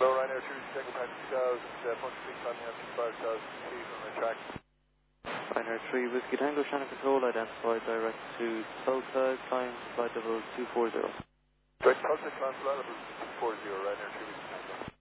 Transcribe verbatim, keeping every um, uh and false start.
Hello, Ryanair two, second time two thousand, uh, punch six, landing at five thousand feet on the track. Ryanair three, Whiskey Tango, Shannon Control, identified direct to Tulsa, climb flight level two forty. Direct Tulsa, climb flight level two forty, Ryanair two.